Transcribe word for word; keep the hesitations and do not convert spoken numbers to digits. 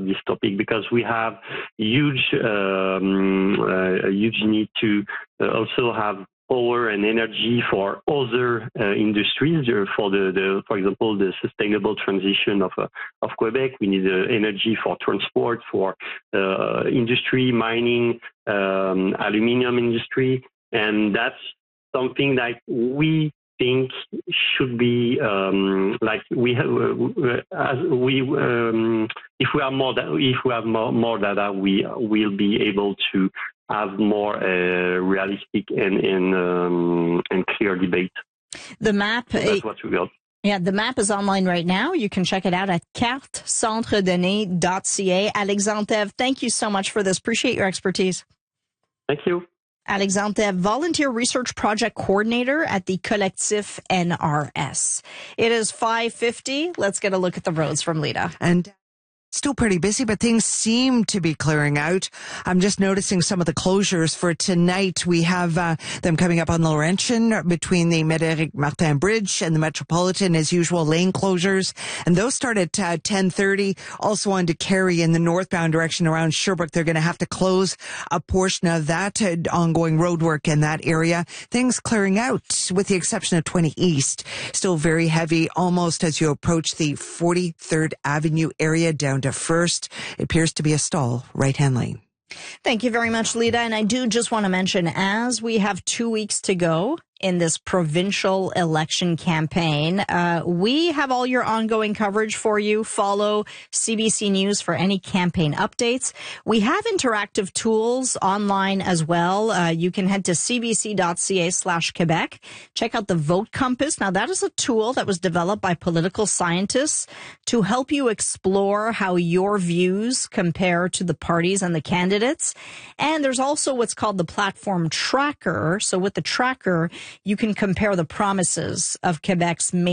this topic because we have huge, um, uh, a huge need to uh, also have power and energy for other uh, industries. Uh, for the, the, for example, the sustainable transition of uh, of Quebec, we need uh, energy for transport, for uh, industry, mining, um, aluminium industry, and that's something that we think should be um, like we have uh, as we um, if we are more if we have more, more data, we will be able to have more uh, realistic and and, um, and clear debate. The map. So that's what we got. Yeah, the map is online right now. You can check it out at carte centre données dot c a. Alexandre Thèves, thank you so much for this. Appreciate your expertise. Thank you. Alexandre Thèves, Volunteer Research Project Coordinator at the Collectif N R S. It is five fifty. Let's get a look at the roads from Lita. And still pretty busy, but things seem to be clearing out. I'm just noticing some of the closures for tonight. We have uh, them coming up on Laurentian between the Médéric Martin Bridge and the Metropolitan, as usual, lane closures. And those start at uh, ten thirty. Also on to Carey in the northbound direction around Sherbrooke. They're going to have to close a portion of that uh, ongoing road work in that area. Things clearing out with the exception of twenty East. Still very heavy almost as you approach the forty-third Avenue area down to First. It appears to be a stall right-hand lane. Thank you very much, Lita. And I do just want to mention, as we have two weeks to go in this provincial election campaign, uh, we have all your ongoing coverage for you. Follow C B C News for any campaign updates. We have interactive tools online as well. Uh, you can head to cbc.ca slash Quebec. Check out the Vote Compass. Now, that is a tool that was developed by political scientists to help you explore how your views compare to the parties and the candidates. And there's also what's called the Platform Tracker. So with the tracker, you can compare the promises of Quebec's main